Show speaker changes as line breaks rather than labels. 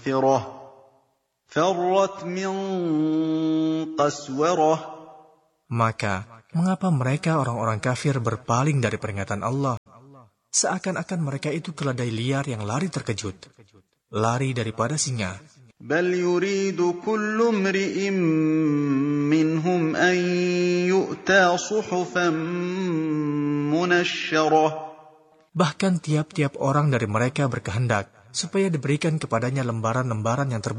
مُؤْثِرَةٍ فَرَّتْ مِنْ قَسْوَرَةٍ.
Maka, mengapa mereka orang-orang kafir berpaling dari peringatan Allah? Seakan-akan mereka itu keledai liar yang lari terkejut, lari daripada singa.
بَلْ يُرِيدُ كُلُّ امْرِئٍ مِّنْهُمْ أَن يُؤْتَىٰ صُحُفًا مُّنَشَّرَةً.
Bahkan tiap-tiap orang dari mereka berkehendak supaya diberikan kepadanya lembaran-lembaran yang terbuka.